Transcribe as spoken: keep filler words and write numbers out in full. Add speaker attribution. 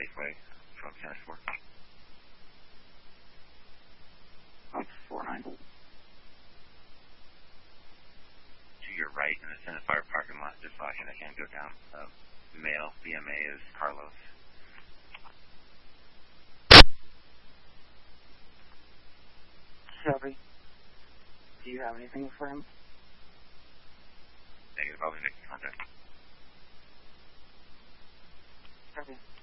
Speaker 1: Safeway, twelve ten four.
Speaker 2: That's four nine.
Speaker 1: To your right in the Senate Fire parking lot, just flashing, I can't go down. Uh, male, B M A is Carlos.
Speaker 2: Shelby, do you have anything for him?
Speaker 1: Negative, I'll be making contact.
Speaker 2: Shelby.